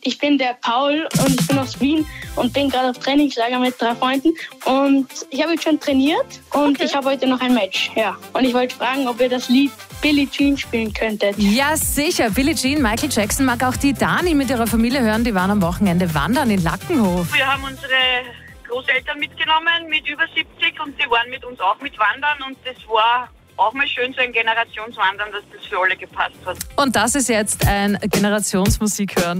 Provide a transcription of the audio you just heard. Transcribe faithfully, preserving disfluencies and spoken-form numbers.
Ich bin der Paul und ich bin aus Wien und bin gerade auf Trainingslager mit drei Freunden. Und ich habe jetzt schon trainiert und okay. ich habe heute noch ein Match. Ja. Und ich wollte fragen, ob ihr das Lied Billie Jean spielen könntet. Ja, sicher. Billie Jean, Michael Jackson mag auch die Dani mit ihrer Familie hören. Die waren am Wochenende wandern in Lackenhof. Wir haben unsere Großeltern mitgenommen mit über siebzig und die waren mit uns auch mit wandern und das war auch mal schön, so ein Generationswandern, dass das für alle gepasst hat. Und das ist jetzt ein Generationsmusik hören.